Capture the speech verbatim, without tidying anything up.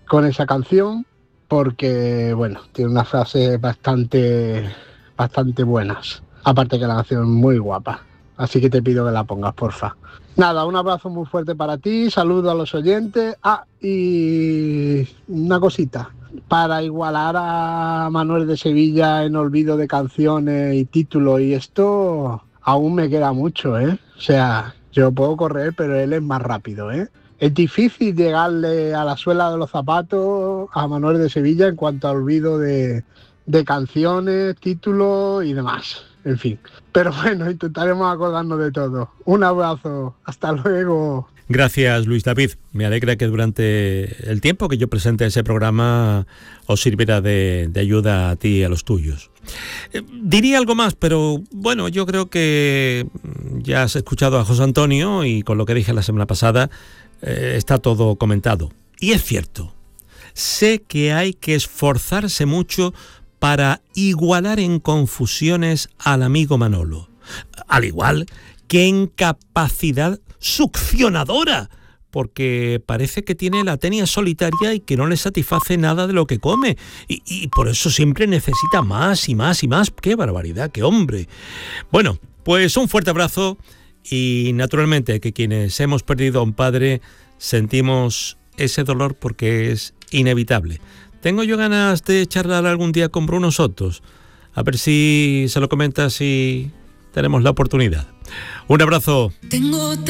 con esa canción porque, bueno, tiene unas frases bastante, bastante buenas. Aparte que la canción es muy guapa. Así que te pido que la pongas, porfa. Nada, un abrazo muy fuerte para ti, saludo a los oyentes. Ah, y una cosita. Para igualar a Manuel de Sevilla en olvido de canciones y títulos y esto, aún me queda mucho, ¿eh? O sea, yo puedo correr, pero él es más rápido, ¿eh? Es difícil llegarle a la suela de los zapatos a Manuel de Sevilla en cuanto a olvido de, de canciones, títulos y demás. En fin. Pero bueno, intentaremos acordarnos de todo. Un abrazo. Hasta luego. Gracias, Luis David. Me alegra que durante el tiempo que yo presente ese programa os sirviera de, de ayuda a ti y a los tuyos. Eh, diría algo más, pero bueno, yo creo que ya has escuchado a José Antonio y con lo que dije la semana pasada eh, está todo comentado. Y es cierto, sé que hay que esforzarse mucho para igualar en confusiones al amigo Manolo, al igual que en capacidad succionadora, porque parece que tiene la tenia solitaria y que no le satisface nada de lo que come, y, y por eso siempre necesita más y más y más. ¡Qué barbaridad, qué hombre! Bueno, pues un fuerte abrazo y naturalmente que quienes hemos perdido a un padre sentimos ese dolor porque es inevitable. Tengo yo ganas de charlar algún día con Bruno Sotos, a ver si se lo comentas y tenemos la oportunidad. Un abrazo. Tengo